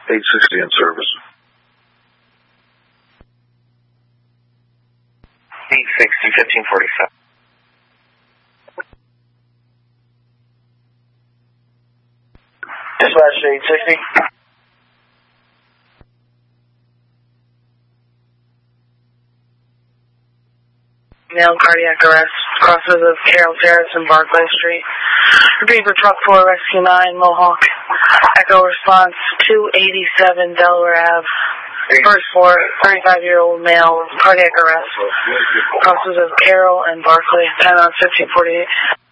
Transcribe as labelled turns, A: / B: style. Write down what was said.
A: 860 in service.
B: 860, 1547.
C: Dispatch 860.
D: Male cardiac arrest, crosses of Carroll Terrace and Barclay Street. Repeat for truck 4, rescue 9, Mohawk. Echo response, 287 Delaware Ave. First floor, 35-year-old male, cardiac arrest. Crosses of Carroll and Barclay, 10 on 1548.